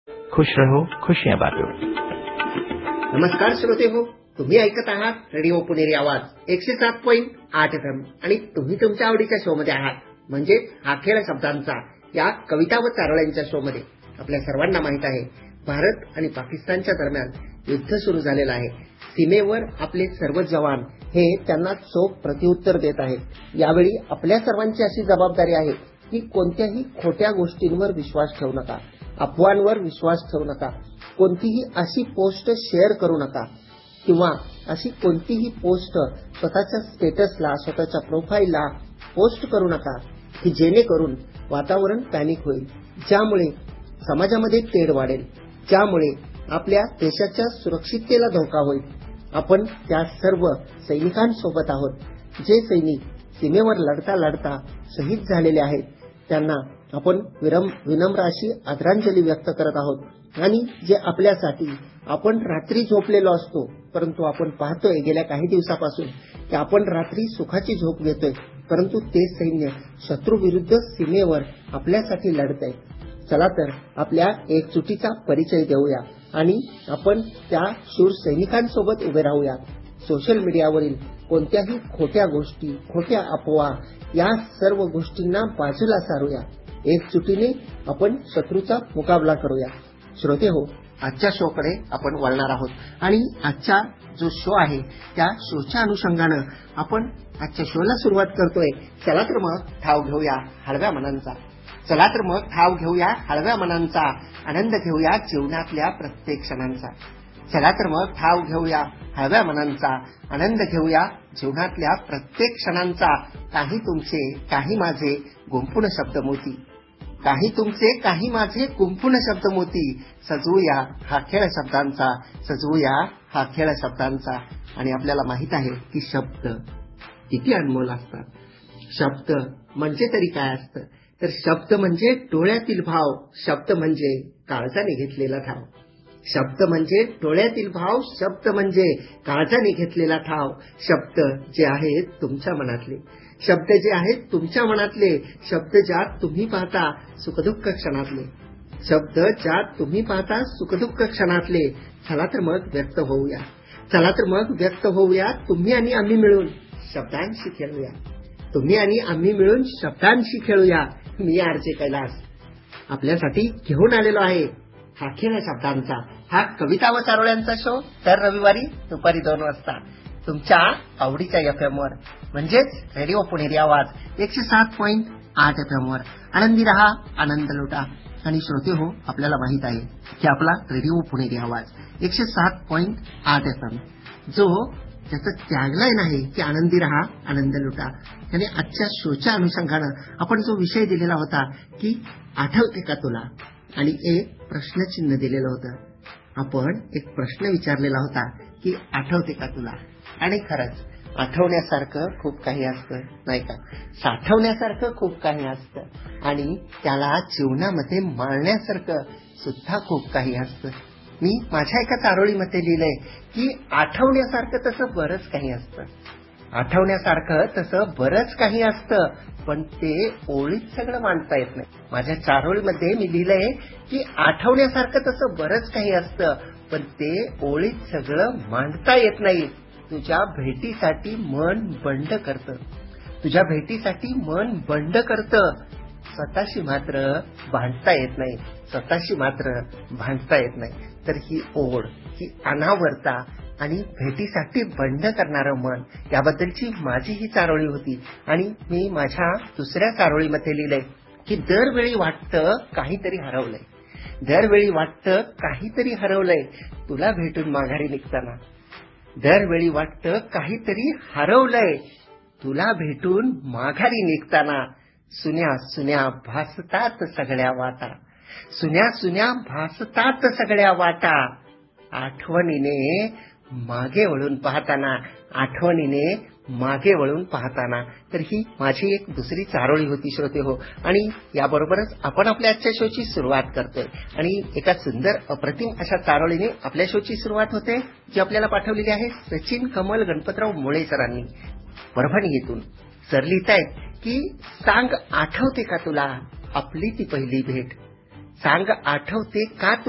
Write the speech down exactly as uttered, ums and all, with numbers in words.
खुश रहो, खुशियां बांटो. नमस्कार श्रोते हो, तुम्ही ऐकत आहात रेडिओ पुणेरी आवाज एकशे सात पॉईंट आठ एफ एम आणि तुम्ही तुमच्या आवडीच्या शो मध्ये आहात, म्हणजे हा खेळ शब्दांचा या कविता व चारोळ्यांच्या शो मध्ये. आपल्या सर्वांना माहित आहे, भारत आणि पाकिस्तानच्या दरम्यान युद्ध सुरू झालेलं आहे. सीमेवर आपले सर्व जवान हे त्यांना चोख प्रत्युत्तर देत आहेत. यावेळी आपल्या सर्वांची अशी जबाबदारी आहे की कोणत्याही खोट्या गोष्टींवर विश्वास ठेवू नका, अफवांवर विश्वास ठेवू नका, कोणतीही अशी पोस्ट शेअर करू नका किंवा अशी कोणतीही पोस्ट स्वतःच्या स्टेटसला, स्वतःच्या प्रोफाईलला पोस्ट करू नका की जेणेकरून वातावरण पॅनिक होईल, ज्यामुळे समाजामध्ये तेढ वाढेल, ज्यामुळे आपल्या देशाच्या सुरक्षिततेला धोका होईल. आपण त्या सर्व सैनिकांसोबत आहोत, जे सैनिक सीमेवर लढता लढता शहीद झालेले आहेत. त्यांना आपण विरम विनम्र अशी आदरांजली व्यक्त करत आहोत. आणि जे आपल्यासाठी आपण रात्री झोपलेलो असतो, परंतु आपण पाहतोय गेल्या काही दिवसापासून की आपण रात्री सुखाची झोप घेतोय, परंतु ते सैन्य शत्रूविरुद्ध सीमेवर आपल्यासाठी लढत आहे. चला तर आपल्या एकजुटीचा परिचय देऊया आणि आपण त्या शूर सैनिकांसोबत उभे राहूया. सोशल मीडियावरील कोणत्याही खोट्या गोष्टी, खोट्या अफवा या सर्व गोष्टींना बाजूला सारूया. एकजुटीने आपण शत्रूचा मुकाबला करूया. श्रोते हो, आजच्या शोकडे आपण वळणार आहोत आणि आजचा जो शो आहे त्या शोच्या अनुषंगानं आपण आजच्या शोला सुरुवात करतोय. चला तर मग ठाव घेऊया हळव्या मनांचा. चला तर मग ठाव घेऊया हळव्या मनांचा, आनंद घेऊया जीवनातल्या प्रत्येक क्षणांचा. चला तर मग ठाव घेऊया हळव्या मनांचा, आनंद घेऊया जीवनातल्या प्रत्येक क्षणांचा. काही तुमचे, काही माझे गुंफून शब्द मोती, काही तुमचे, काही माझे गुंफून शब्द मोती. सजवूया हा खेळ शब्दांचा, सजवूया हा खेळ शब्दांचा. आणि आपल्याला माहित आहे की शब्द किती अनमोल असतात. शब्द म्हणजे तरी काय असतं, तर शब्द म्हणजे डोळ्यातील भाव, शब्द म्हणजे काळजाने घेतलेला ठाव. शब्द म्हणजे डोळ्यातील भाव, शब्द म्हणजे काळजाने घेतलेला ठाव. शब्द जे आहेत तुमच्या मनातले, शब्द जे आहेत तुमच्या मनातले, शब्द ज्यात तुम्ही पाहता सुखदुःख क्षणातले, शब्द ज्यात तुम्ही पाहता सुखदुःख क्षणातले. चला तर मग व्यक्त होऊया, चला तर मग व्यक्त होऊया. तुम्ही आणि आम्ही मिळून शब्दांशी खेळूया, तुम्ही आणि आम्ही मिळून शब्दांशी खेळूया. मी आरजे कैलास आपल्यासाठी घेऊन आलेलो आहे हा खेळ शब्दांचा, हा कविता व चारोळ्यांचा शो. दर रविवारी दुपारी दोन वाजता तुमच्या आवडीच्या एफ एम वर, म्हणजेच रेडिओ पुणेरी आवाज एकशे सात पॉईंट आठ एफ एम वर. आनंदी रहा, आनंद लुटा. आणि श्रोते हो, आपल्याला माहित आहे की आपला रेडिओ पुणेरी आवाज एकशे सात पॉईंट आठ एफ एम जो त्याचं टॅगलाईन आहे की आनंदी रहा, आनंद लुटा. आणि आजच्या शोच्या अनुषंगानं आपण जो विषय दिलेला होता की आठवते का तुला, आणि एक प्रश्नचिन्ह दिलेलं होतं. आपण एक प्रश्न विचारलेला होता की आठवते का तुला. आणि खरंच आठवण्यासारखं खूप काही असतं, नाही का? साठवण्यासारखं खूप काही असतं आणि त्याला जीवनामध्ये माळण्यासारखं सुद्धा खूप काही असतं. मी माझ्या एका चारोळीमध्ये लिहिलंय की आठवण्यासारखं तसं बरंच काही असतं, आठवण्यासारखं तसं बरंच काही असतं, पण ते ओळीत सगळं मांडता येत नाही. माझ्या चारोळीमध्ये मी लिहिलंय की आठवण्यासारखं तसं बरंच काही असतं, पण ते ओळीत सगळं मांडता येत नाही. तुझ्या भेटीसाठी मन बंड करतं, तुझ्या भेटीसाठी मन बंड करतं, स्वतःशी मात्र भांडता येत नाही, स्वतःशी मात्र भांडता येत नाही. तर ही ओढ, ही अनावरता आणि भेटीसाठी बंड करणारं मन, याबद्दलची माझी ही चारोळी होती. आणि मी माझ्या दुसऱ्या चारोळीमध्ये लिहिलंय की दरवेळी वाटतं काहीतरी हरवलंय, दरवेळी वाटतं काहीतरी हरवलंय तुला भेटून माघारी निघताना. दरवेळी वाटतं काहीतरी हरवलंय तुला भेटून माघारी निघताना. सुन्या सुन्या भासतात सगळ्या वाटा, सुन्या सुन्या भासतात सगळ्या वाटा. आठवणीने मागे वळून पाहताना, आठवणीने मागे वळून पाहताना. तर ही माझी एक दुसरी चारोळी होती श्रोते हो. आणि याबरोबरच आपण आपल्या आजच्या शोची सुरुवात करतोय आणि एका सुंदर अप्रतिम अशा चारोळीने आपल्या शोची सुरुवात होते, जी आपल्याला पाठवलेली आहे सचिन कमल गणपतराव मुळे सरांनी परभणी येथून. सर लिहितायत की सांग आठवते का तुला आपली ती पहिली भेट, सांग आठवते का